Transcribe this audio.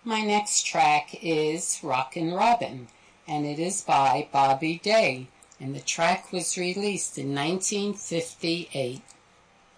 My next track is Rockin' Robin, and it is by Bobby Day, and the track was released in 1958.